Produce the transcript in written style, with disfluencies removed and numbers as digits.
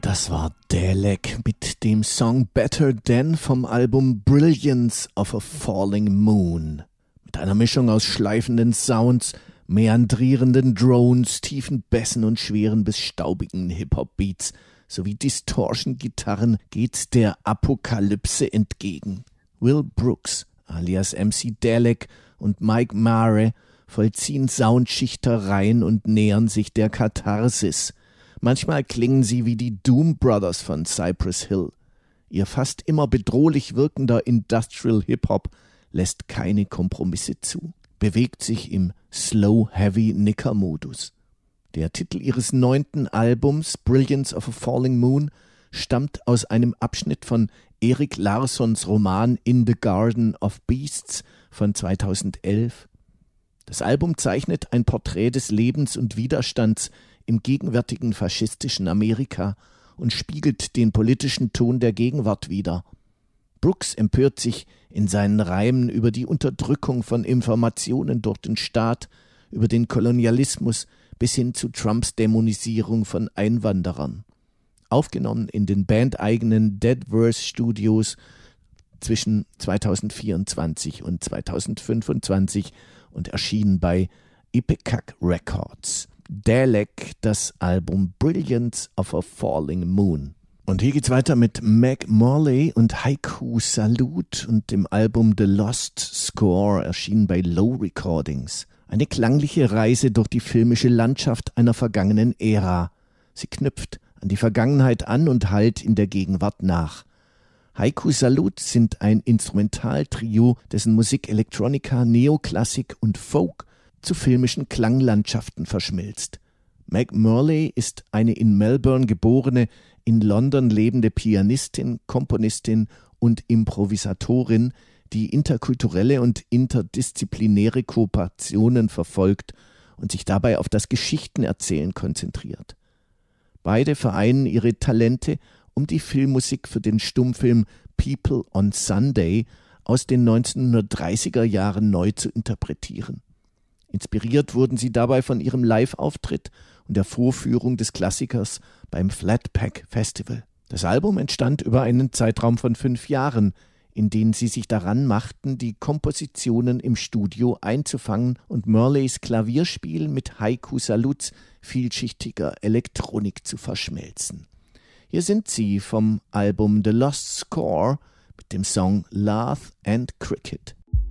Das war Dalek mit dem Song Better Than vom Album Brilliance of a Falling Moon. Mit einer Mischung aus schleifenden Sounds, meandrierenden Drones, tiefen Bässen und schweren bis staubigen Hip-Hop-Beats sowie Distortion-Gitarren geht der Apokalypse entgegen. Will Brooks alias MC Dalek und Mike Mare vollziehen Soundschichtereien und nähern sich der Katharsis. Manchmal klingen sie wie die Doom Brothers von Cypress Hill. Ihr fast immer bedrohlich wirkender Industrial Hip-Hop lässt keine Kompromisse zu, bewegt sich im Slow-Heavy-Nicker-Modus. Der Titel ihres 9. Albums, Brilliance of a Falling Moon, stammt aus einem Abschnitt von Erik Larssons Roman In the Garden of Beasts von 2011. Das Album zeichnet ein Porträt des Lebens und Widerstands im gegenwärtigen faschistischen Amerika und spiegelt den politischen Ton der Gegenwart wider. Brooks empört sich in seinen Reimen über die Unterdrückung von Informationen durch den Staat, über den Kolonialismus bis hin zu Trumps Dämonisierung von Einwanderern. Aufgenommen in den bandeigenen Deadverse Studios zwischen 2024 und 2025 und erschienen bei Ipecac Records. Dalek, das Album Brilliance of a Falling Moon. Und hier geht's weiter mit Meg Morley und Haiku Salute und dem Album The Lost Score, erschienen bei Low Recordings. Eine klangliche Reise durch die filmische Landschaft einer vergangenen Ära. Sie knüpft an die Vergangenheit an und hallt in der Gegenwart nach. Haiku Salute sind ein Instrumentaltrio, dessen Musik Electronica, Neoklassik und Folk zu filmischen Klanglandschaften verschmilzt. Meg Morley ist eine in Melbourne geborene, in London lebende Pianistin, Komponistin und Improvisatorin, die interkulturelle und interdisziplinäre Kooperationen verfolgt und sich dabei auf das Geschichtenerzählen konzentriert. Beide vereinen ihre Talente, um die Filmmusik für den Stummfilm People on Sunday aus den 1930er Jahren neu zu interpretieren. Inspiriert wurden sie dabei von ihrem Live-Auftritt und der Vorführung des Klassikers beim Flatpack Festival. Das Album entstand über einen Zeitraum von 5 Jahren, in denen sie sich daran machten, die Kompositionen im Studio einzufangen und Morleys Klavierspiel mit Haiku Salutes vielschichtiger Elektronik zu verschmelzen. Hier sind sie vom Album The Lost Score mit dem Song Laugh and Cricket.